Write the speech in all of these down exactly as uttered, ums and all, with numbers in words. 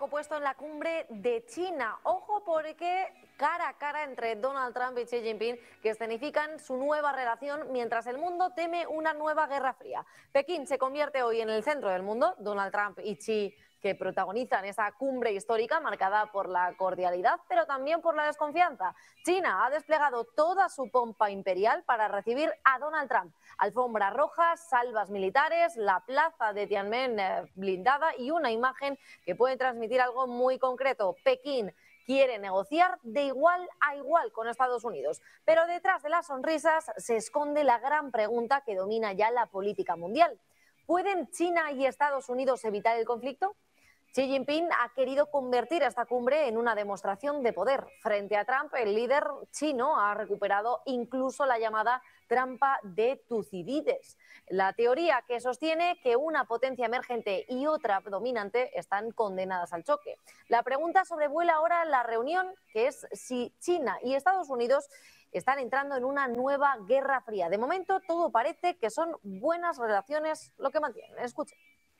foco puesto en la cumbre de China. Ojo porque cara a cara entre Donald Trump y Xi Jinping que escenifican su nueva relación mientras el mundo teme una nueva guerra fría. Pekín se convierte hoy en el centro del mundo. Donald Trump y Xi que protagonizan esa cumbre histórica marcada por la cordialidad, pero también por la desconfianza. China ha desplegado toda su pompa imperial para recibir a Donald Trump. Alfombras rojas, salvas militares, la plaza de Tiananmen eh, blindada y una imagen que puede transmitir algo muy concreto. Pekín quiere negociar de igual a igual con Estados Unidos. Pero detrás de las sonrisas se esconde la gran pregunta que domina ya la política mundial. ¿Pueden China y Estados Unidos evitar el conflicto? Xi Jinping ha querido convertir esta cumbre en una demostración de poder. Frente a Trump, el líder chino ha recuperado incluso la llamada trampa de Tucídides, la teoría que sostiene que una potencia emergente y otra dominante están condenadas al choque. La pregunta sobrevuela ahora la reunión, que es si China y Estados Unidos están entrando en una nueva guerra fría. De momento, todo parece que son buenas relaciones lo que mantienen. Escuchen.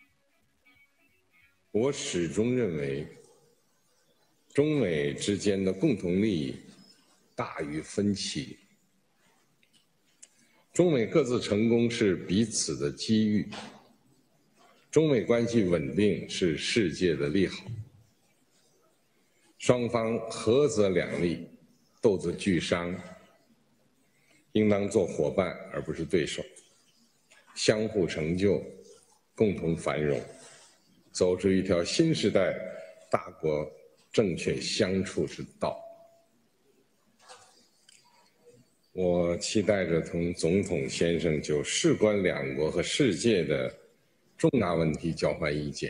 我始终认为，中美之间的共同利益大于分歧。中美各自成功是彼此的机遇，中美关系稳定是世界的利好。双方合则两利，斗则俱伤，应当做伙伴而不是对手，相互成就，共同繁荣。 走出一条新时代大国正确相处之道。我期待着同总统先生就事关两国和世界的重大问题交换意见，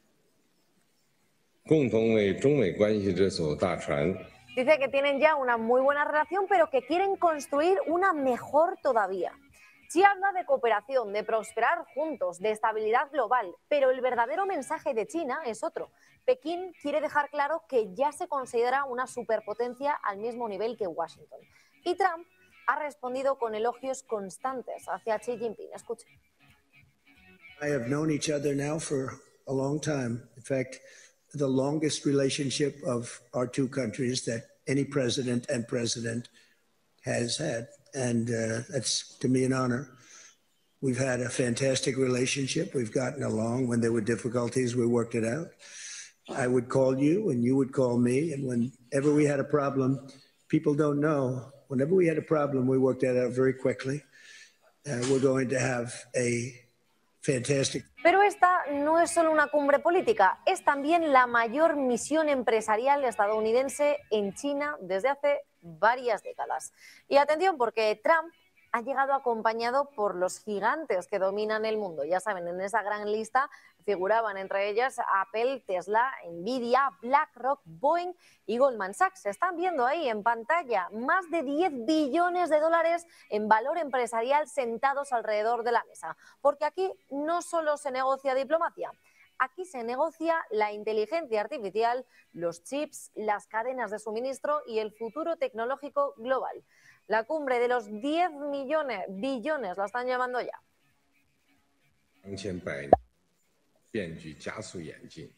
共同为中美关系这艘大船。 Dice que tienen ya una muy buena relación, pero que quieren construir una mejor todavía. Xi habla de cooperación, de prosperar juntos, de estabilidad global, pero el verdadero mensaje de China es otro. Pekín quiere dejar claro que ya se considera una superpotencia al mismo nivel que Washington. Y Trump ha respondido con elogios constantes hacia Xi Jinping. Escuchen. I have known each other now for a long time. In fact, the longest relationship of our two countries that any president and president has had. And uh, that's, to me, an honor. We've had a fantastic relationship. We've gotten along. When there were difficulties, we worked it out. I would call you, and you would call me. And whenever we had a problem, people don't know, whenever we had a problem, we worked that out very quickly. Uh, we're going to have a fantastic... Pero esta no es solo una cumbre política, es también la mayor misión empresarial estadounidense en China desde hace varias décadas. Y atención, porque Trump ha llegado acompañado por los gigantes que dominan el mundo. Ya saben, en esa gran lista figuraban entre ellas Apple, Tesla, Nvidia, BlackRock, Boeing y Goldman Sachs. Se están viendo ahí en pantalla más de diez billones de dólares en valor empresarial sentados alrededor de la mesa. Porque aquí no solo se negocia diplomacia. Aquí se negocia la inteligencia artificial, los chips, las cadenas de suministro y el futuro tecnológico global. La cumbre de los diez millones, billones, la están llamando ya. 两千百年变局加速演进，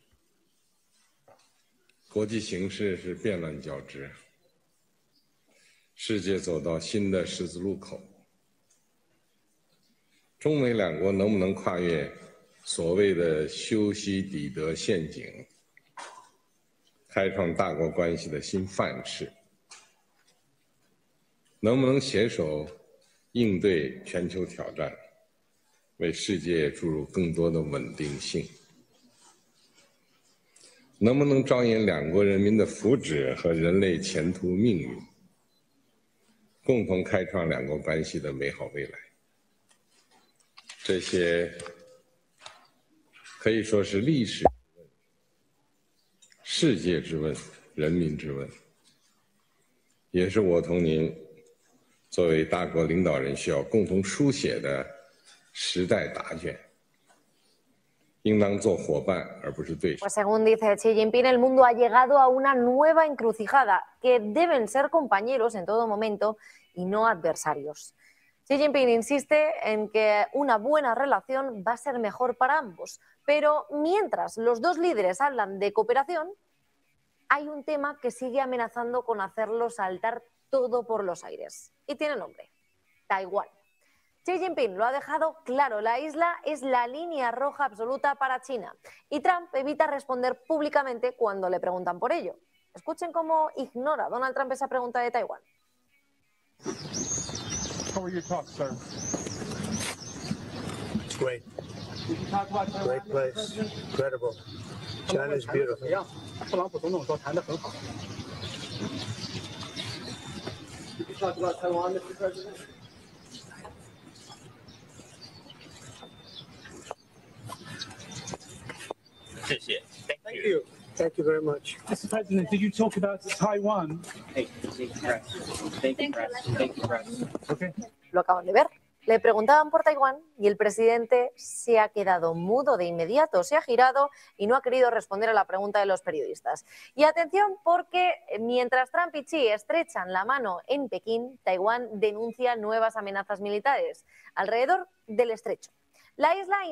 国际形势是变乱交织，世界走到新的十字路口。中美两国能不能跨越 所谓的修昔底德陷阱，开创大国关系的新范式，能不能携手应对全球挑战，为世界注入更多的稳定性？能不能着眼两国人民的福祉和人类前途命运，共同开创两国关系的美好未来？这些 可以说是历史之问、世界之问、人民之问，也是我同您作为大国领导人需要共同书写的时代答卷，应当做伙伴而不是对手。 Pues según dice Xi Jinping, el mundo ha llegado a una nueva encrucijada, que deben ser compañeros en todo momento y no adversarios. Xi Jinping insiste en que una buena relación va a ser mejor para ambos, pero mientras los dos líderes hablan de cooperación, hay un tema que sigue amenazando con hacerlo saltar todo por los aires. Y tiene nombre: Taiwán. Xi Jinping lo ha dejado claro, la isla es la línea roja absoluta para China. Y Trump evita responder públicamente cuando le preguntan por ello. Escuchen cómo ignora Donald Trump esa pregunta de Taiwán. How were your talks, sir? It's great. Did you talk about Taiwan? Great place. Incredible. China is beautiful. 特朗普总统说谈得很好。Did you talk about Taiwan, Mister President? Thank you. Thank you very much. Mister President, did you talk about Taiwan? Thank you, Press. Thank you, Press. Thank you, Press. Okay. Lo acaban de ver. Le preguntaban por Taiwán y el presidente se ha quedado mudo de inmediato, se ha girado y no ha querido responder a la pregunta de los periodistas. Y atención, porque mientras Trump y Xi estrechan la mano en Pekín, Taiwán denuncia nuevas amenazas militares alrededor del estrecho. La isla